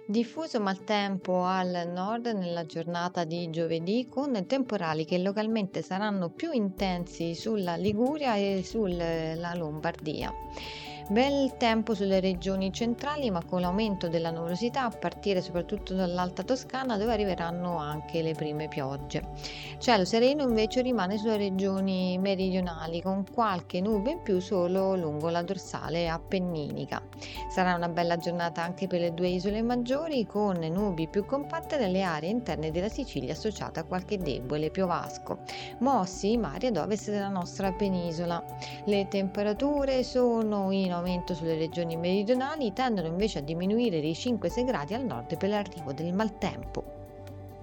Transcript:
Diffuso maltempo al nord nella giornata di giovedì con temporali che localmente saranno più intensi sulla Liguria e sulla Lombardia. Bel tempo sulle regioni centrali, ma con l'aumento della nuvolosità a partire soprattutto dall'Alta Toscana, dove arriveranno anche le prime piogge. Cielo sereno invece rimane sulle regioni meridionali, con qualche nube in più solo lungo la dorsale appenninica. Sarà una bella giornata anche per le due isole maggiori, con nubi più compatte nelle aree interne della Sicilia associate a qualche debole piovasco, mossi i mari ad ovest della nostra penisola. Le temperature sono in aumento sulle regioni meridionali, tendono invece a diminuire dei 5-6 gradi al nord per l'arrivo del maltempo.